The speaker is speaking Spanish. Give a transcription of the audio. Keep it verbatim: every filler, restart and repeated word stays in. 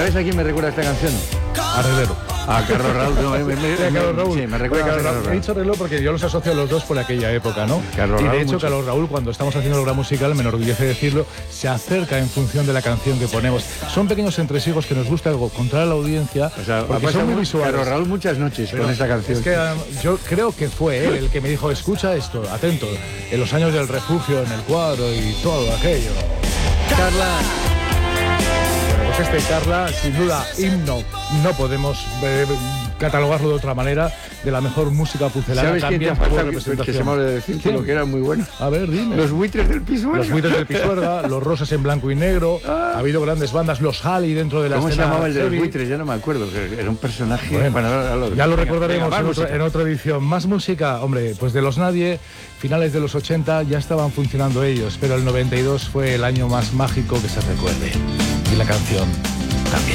¿Sabes a quién me recuerda esta canción? A Herrero. A Carlos Raúl. No, me, me, me, Carlos Raúl. Sí, me recuerda a Carlos Carlos Raúl. Raúl. He dicho Herrero porque yo los asocio a los dos por aquella época, ¿no? Carlos y de Raúl hecho, mucho. Carlos Raúl, cuando estamos haciendo el programa musical, me enorgullece decirlo, se acerca en función de la canción que ponemos. Son pequeños entresijos que nos gusta algo contra la audiencia, O sea, porque son muy visuales. Carlos Raúl muchas noches Pero con esta canción. Es que um, yo creo que fue él el que me dijo, escucha esto, atento, en los años del refugio, en el cuadro y todo aquello. Carla. Bueno, pues este Carla, sin duda, himno, no podemos eh, catalogarlo de otra manera, de la mejor música pucelana. ¿Sabes quién te ha también por faltado que, representación. que se me olvidó decirte ¿Quién? lo que era muy bueno? A ver, dime. Los buitres del Pisuerga. Los buitres del Pisuerga, los Rosas en blanco y negro, Ah. ha habido grandes bandas, los Halley dentro de la ¿Cómo se escena llamaba el de los heavy. buitres? Ya no me acuerdo. Que era un personaje. Bueno, Bueno, ahora lo- ya lo venga, recordaremos venga, en, más otra, música. en otra edición. Más música, hombre, pues de los Nadie, finales de los ochenta ya estaban funcionando ellos, pero el noventa y dos fue el año más mágico que se recuerde. Y la canción